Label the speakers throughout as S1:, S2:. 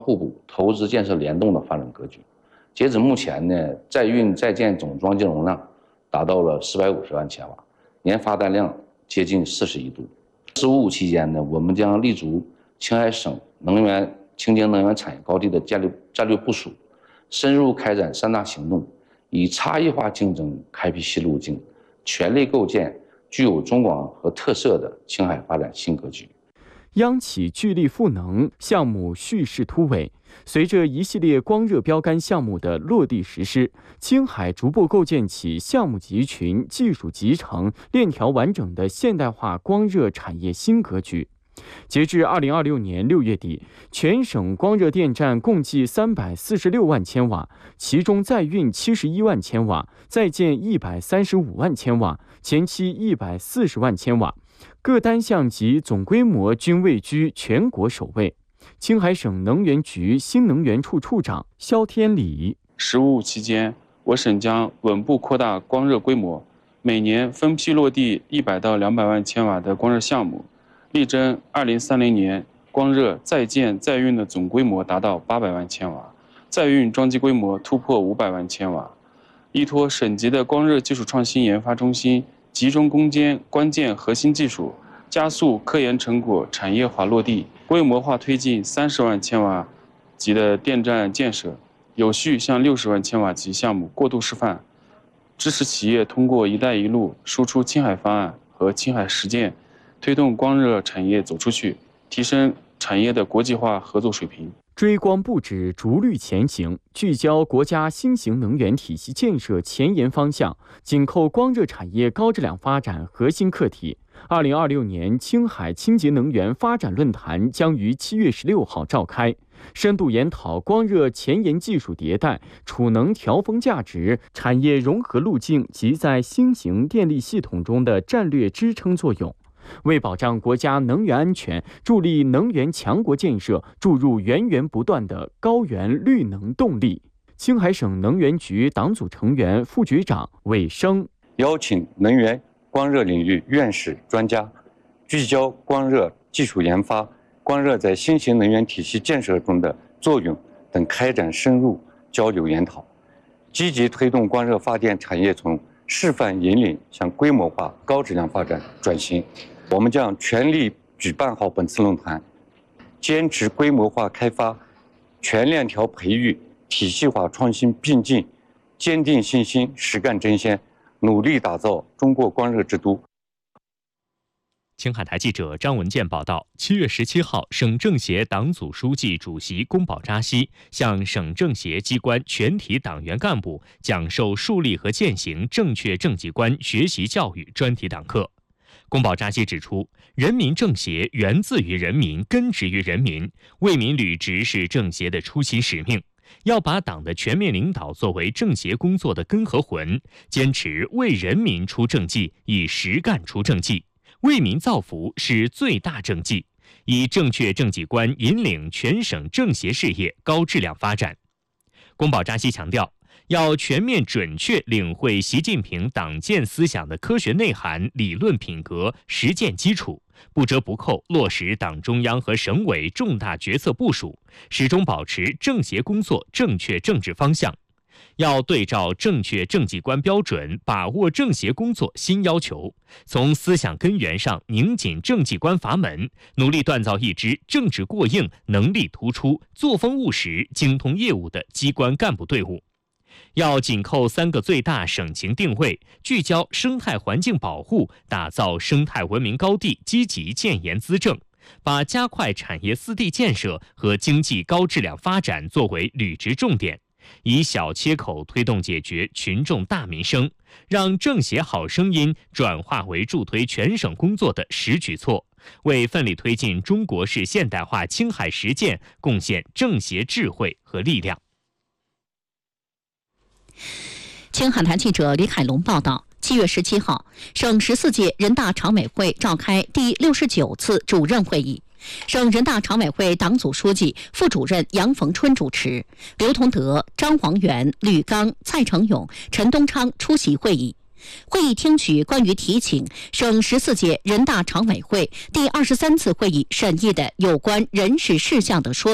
S1: 互补、投资建设联动的发展格局。截止目前呢，在运在建总装机容量达到了450万千瓦，年发电量接近40亿度。“15+5”期间呢，我们将立足青海省清洁能源产业高地的战略部署，深入开展3大行动，以差异化竞争开辟新路径，全力构建具有中广核特色的青海发展新格局。
S2: 央企聚力赋能项目蓄势突围，随着一系列光热标杆项目的落地实施，青海逐步构建起项目集群、技术集成、链条完整的现代化光热产业新格局。截至2026年6月底，全省光热电站共计346万千瓦，其中在运71万千瓦，在建135万千瓦，前期140万千瓦，各单项及总规模均位居全国首位。青海省能源局新能源处处长肖天礼
S3: ，“15+5”期间，我省将稳步扩大光热规模，每年分批落地100到200万千瓦的光热项目，力争2030年光热在建在运的总规模达到800万千瓦，在运装机规模突破500万千瓦。依托省级的光热技术创新研发中心，集中攻坚关键核心技术，加速科研成果产业化落地，规模化推进30万千瓦级的电站建设，有序向60万千瓦级项目过渡示范，支持企业通过“一带一路”输出青海方案和青海实践，推动光热产业走出去，提升产业的国际化合作水平。
S2: 追光不止，逐绿前行，聚焦国家新型能源体系建设前沿方向，紧扣光热产业高质量发展核心课题。2026年青海清洁能源发展论坛将于7月16号召开，深度研讨光热前沿技术迭代、储能调峰价值、产业融合路径及在新型电力系统中的战略支撑作用。为保障国家能源安全，助力能源强国建设，注入源源不断的高原绿能动力。青海省能源局党组成员、副局长韦生
S4: 邀请能源、光热领域院士专家，聚焦光热技术研发、光热在新型能源体系建设中的作用等，开展深入交流研讨，积极推动光热发电产业从示范引领向规模化高质量发展转型。我们将全力举办好本次论坛，坚持规模化开发、全链条培育、体系化创新并进，坚定信心，实干争先，努力打造中国光热之都。
S5: 青海台记者张文健报道，7月17号，省政协党组书记、主席龚宝扎西向省政协机关全体党员干部讲授树立和践行正确政绩观学习教育专题讲课。龚宝扎西指出，人民政协源自于人民，根植于人民，为民履职是政协的初心使命。要把党的全面领导作为政协工作的根和魂，坚持为人民出政绩，以实干出政绩，为民造福是最大政绩，以正确政绩观引领全省政协事业高质量发展。龚宝扎西强调，要全面准确领会习近平党建思想的科学内涵、理论品格、实践基础，不折不扣落实党中央和省委重大决策部署，始终保持政协工作正确政治方向。要对照正确政绩观标准，把握政协工作新要求，从思想根源上拧紧政绩观阀门，努力锻造一支政治过硬、能力突出、作风务实、精通业务的机关干部队伍。要紧扣3个最大省情定位，聚焦生态环境保护，打造生态文明高地，积极建言资政，把加快产业4D建设和经济高质量发展作为履职重点，以小切口推动解决群众大民生，让政协好声音转化为助推全省工作的实举措，为奋力推进中国式现代化青海实践贡献政协智慧和力量。
S6: 青海台记者李海龙报道，7月17号，省14届人大常委会召开第69次主任会议，省人大常委会党组书记、副主任杨逢春主持，刘同德、张黄元、吕刚、蔡成勇、陈东昌出席会议。会议听取关于提请省14届人大常委会第23次会议审议的有关人事事项的说明，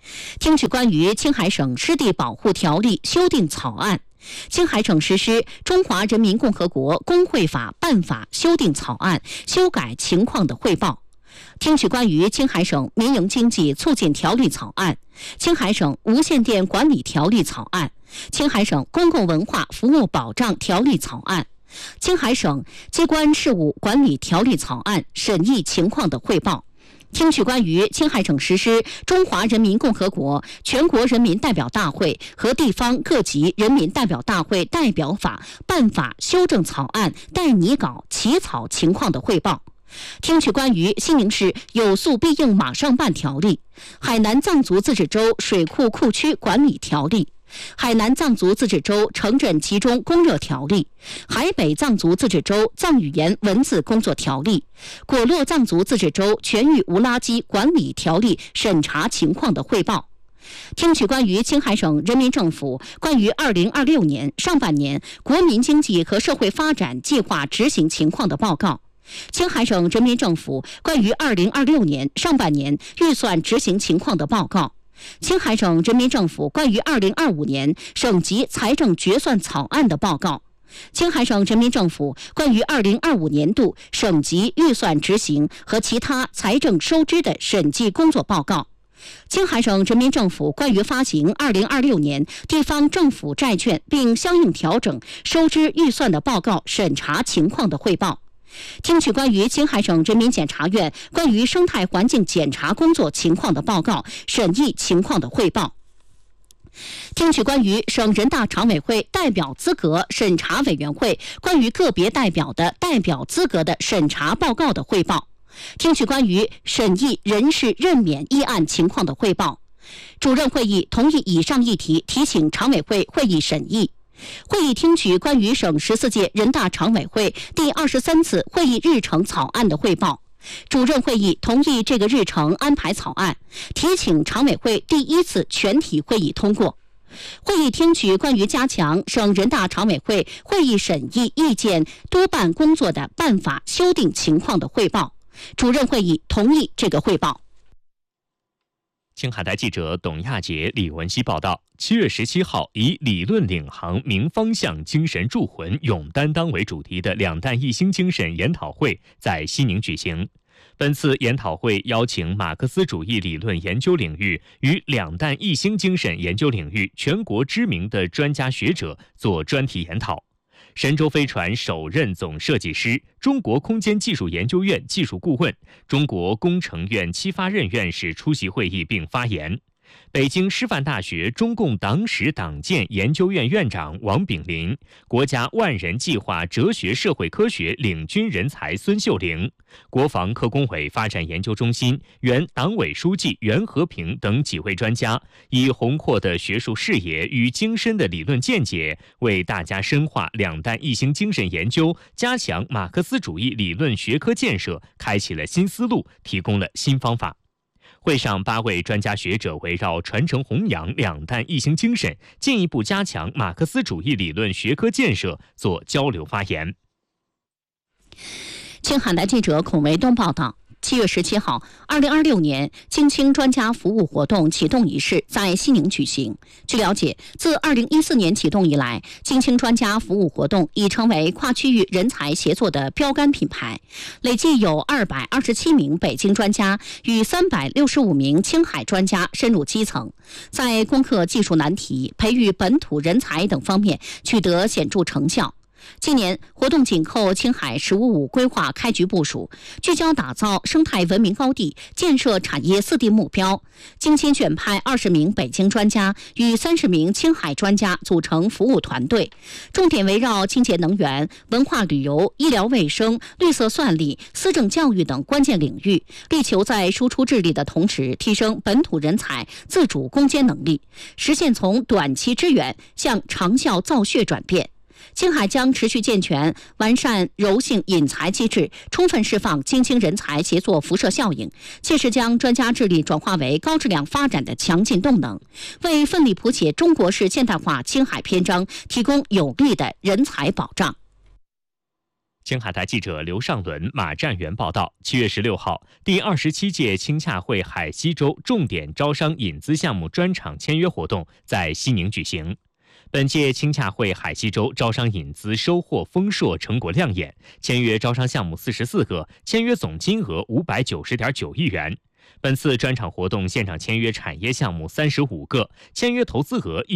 S6: 听取关于青海省湿地保护条例修订草案、青海省实施《中华人民共和国工会法》办法修订草案修改情况的汇报；听取关于青海省民营经济促进条例草案、青海省无线电管理条例草案、青海省公共文化服务保障条例草案、青海省机关事务管理条例草案审议情况的汇报；听取关于青海省实施《中华人民共和国全国人民代表大会和地方各级人民代表大会代表法》办法修正草案待拟稿起草情况的汇报；听取关于西宁市有诉必应马上办条例、海南藏族自治州水库库区管理条例、海南藏族自治州城镇集中供热条例、海北藏族自治州藏语言文字工作条例、果洛藏族自治州全域无垃圾管理条例审查情况的汇报；听取关于青海省人民政府关于2026年上半年国民经济和社会发展计划执行情况的报告；青海省人民政府关于2026年上半年预算执行情况的报告；青海省人民政府关于2025年省级财政决算草案的报告；青海省人民政府关于2025年度省级预算执行和其他财政收支的审计工作报告；青海省人民政府关于发行2026年地方政府债券并相应调整收支预算的报告审查情况的汇报；听取关于青海省人民检察院关于生态环境检查工作情况的报告审议情况的汇报；听取关于省人大常委会代表资格审查委员会关于个别代表的代表资格的审查报告的汇报；听取关于审议人事任免议案情况的汇报。主任会议同意以上议题提请常委会会议审议。会议听取关于省14届人大常委会第23次会议日程草案的汇报。主任会议同意这个日程安排草案，提请常委会第1次全体会议通过。会议听取关于加强省人大常委会会议审议意见督办工作的办法修订情况的汇报。主任会议同意这个汇报。
S5: 青海台记者董亚杰、李文熙报道：7月17号，以理论领航、明方向、精神铸魂、勇担当为主题的两弹一星精神研讨会在西宁举行。本次研讨会邀请马克思主义理论研究领域与两弹一星精神研究领域全国知名的专家学者做专题研讨。神舟飞船首任总设计师、中国空间技术研究院技术顾问、中国工程院戚发任院士出席会议并发言。北京师范大学中共党史党建研究院院长王炳林，国家万人计划哲学社会科学领军人才孙秀玲，国防科工委发展研究中心原党委书记袁和平等几位专家，以宏阔的学术视野与精深的理论见解，为大家深化两弹一星精神研究，加强马克思主义理论学科建设，开启了新思路，提供了新方法。会上，8位专家学者围绕传承弘扬两弹一星精神，进一步加强马克思主义理论学科建设做交流发言。
S6: 青海台记者孔维东报道。7月17号，2026年京青专家服务活动启动仪式在西宁举行。据了解，自2014年启动以来，京青专家服务活动已成为跨区域人才协作的标杆品牌，累计有227名北京专家与365名青海专家深入基层，在攻克技术难题、培育本土人才等方面取得显著成效。今年活动紧扣青海“15+5”规划开局部署，聚焦打造生态文明高地、建设产业4地目标。京青选派20名北京专家与30名青海专家组成服务团队，重点围绕清洁能源、文化旅游、医疗卫生、绿色算力、思政教育等关键领域，力求在输出智力的同时，提升本土人才自主攻坚能力，实现从短期支援向长效造血转变。青海将持续健全完善柔性引才机制，充分释放京青人才协作辐射效应，切实将专家智力转化为高质量发展的强劲动能，为奋力谱写中国式现代化青海篇章提供有力的人才保障。
S5: 青海台记者刘尚伦、马占元报道，7月16号，第27届青洽会海西州重点招商引资项目专场签约活动在西宁举行。本届青洽会海西州招商引资收获丰硕，成果亮眼，签约招商项目44个，签约总金额590.9亿元。本次专场活动现场签约产业项目35个，签约投资额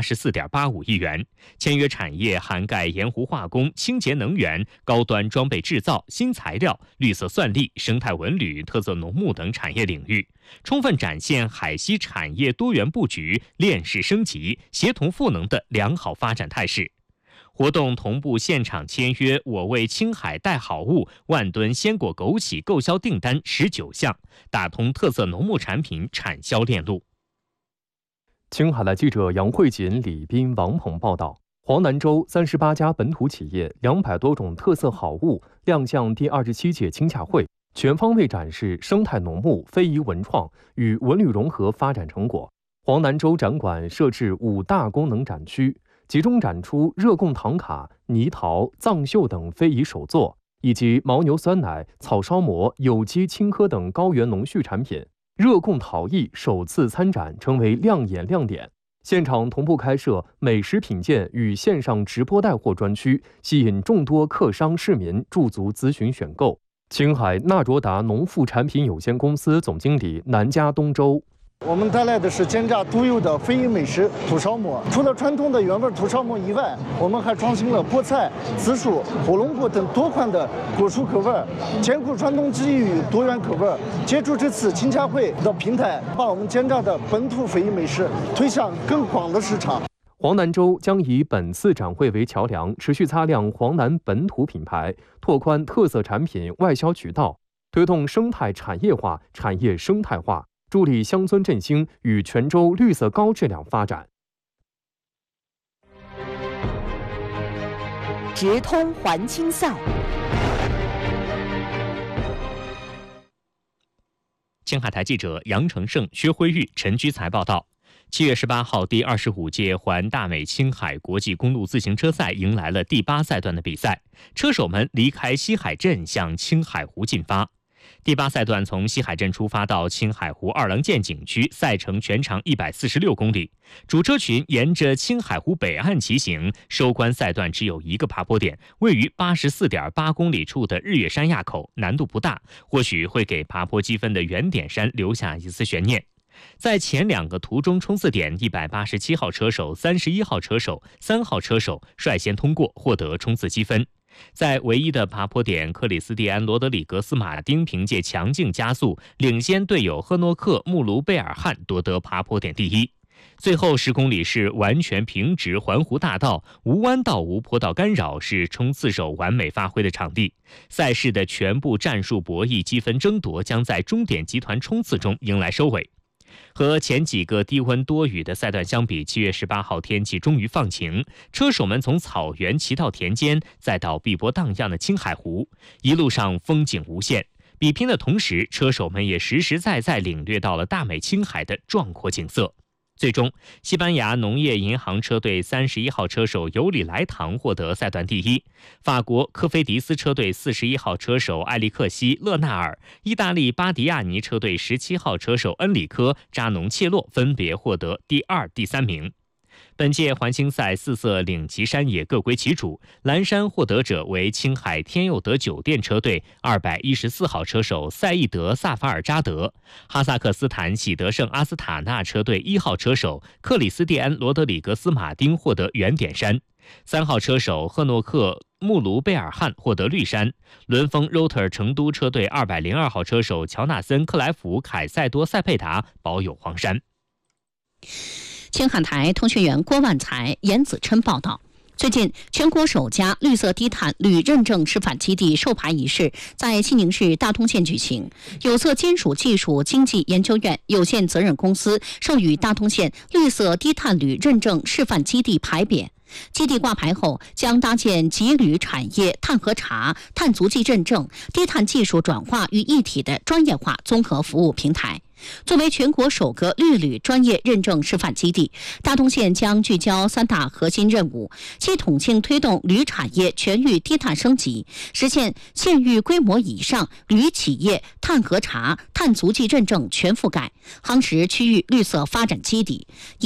S5: 184.85亿元，签约产业涵盖盐湖化工、清洁能源、高端装备制造、新材料、绿色算力、生态文旅、特色农牧等产业领域，充分展现海西产业多元布局、链式升级、协同赋能的良好发展态势。活动同步现场签约我为青海带好物万吨鲜果枸杞购销订单19项，打通特色农牧产品产销链路。
S7: 青海的记者杨慧锦、李斌、王鹏报道，黄南州38家本土企业200多种特色好物亮相第27届青洽会，全方位展示生态农牧、非遗文创与文旅融合发展成果。黄南州展馆设置5大功能展区，集中展出热贡糖卡、泥陶、藏绣等非遗手作，以及牦牛酸奶、草烧馍、有机青稞等高原农畜产品。热贡陶艺首次参展，成为亮眼亮点。现场同步开设美食品鉴与线上直播带货专区，吸引众多客商市民驻足咨询选购。青海纳卓达农副产品有限公司总经理南家东周。
S8: 我们带来的是煎炸独有的非遗美食土烧馍。除了传统的原味土烧馍以外，我们还创新了菠菜、紫薯、火龙果等多款的果蔬口味，兼顾传统技艺与多元口味。借助这次青洽会的平台，把我们煎炸的本土非遗美食推向更广的市场。
S7: 黄南州将以本次展会为桥梁，持续擦亮黄南本土品牌，拓宽特色产品外销渠道，推动生态产业化、产业生态化，助力乡村振兴与全州绿色高质量发展。
S9: 直通环青赛。
S5: 青海台记者杨成胜、薛辉玉、陈居才报道。7月18号，第25届环大美青海国际公路自行车赛迎来了第8赛段的比赛，车手们离开西海镇向青海湖进发。第8赛段从西海镇出发到青海湖二郎剑景区，赛程全长146公里。主车群沿着青海湖北岸骑行，收官赛段只有一个爬坡点，位于84.8公里处的日月山垭口，难度不大，或许会给爬坡积分的原点山留下一丝悬念。在前2个途中冲刺点，187号车手、31号车手、3号车手率先通过，获得冲刺积分。在唯一的爬坡点克里斯蒂安·罗德里格斯马丁凭借强劲加速，领先队友赫诺克·穆卢贝尔汉夺得爬坡点第1。最后10公里是完全平直环湖大道，无弯道无坡道干扰，是冲刺手完美发挥的场地。赛事的全部战术博弈、积分争夺将在终点集团冲刺中迎来收尾。和前几个低温多雨的赛段相比，7月18号天气终于放晴，车手们从草原骑到田间，再到碧波荡漾的青海湖，一路上风景无限。比拼的同时，车手们也实实在在领略到了大美青海的壮阔景色。最终，西班牙农业银行车队31号车手尤里莱唐获得赛段第1，法国科菲迪斯车队41号车手埃利克西·勒纳尔，意大利巴迪亚尼车队17号车手恩里科·扎农切洛分别获得第2、第3名。本届环青赛4色领旗衫也各归其主，蓝衫获得者为青海天佑德酒店车队214号车手赛义德·萨法尔扎德，哈萨克斯坦喜德盛阿斯塔纳车队1号车手克里斯蒂安·罗德里格斯马丁获得圆点衫，3号车手赫诺克·穆卢贝尔汉获得绿衫，轮风 Rotor 成都车队202号车手乔纳森·克莱弗凯塞多塞佩达保有黄衫。
S6: 青海台通讯员郭万才、严子琛报道。最近，全国首家绿色低碳铝认证示范基地授牌仪式在西宁市大通县举行。有色金属技术经济研究院有限责任公司授予大通县绿色低碳铝认证示范基地牌匾。 基地挂牌后，将搭建集铝产业碳核查、碳足迹认证、低碳技术转化于一体的专业化综合服务平台。作为全国首个绿铝专业认证示范基地，大东县将聚焦3大核心任务，系统性推动铝产业全域低碳升级，实现县域规模以上铝企业碳核查、碳足迹认证全覆盖，夯实区域绿色发展基底。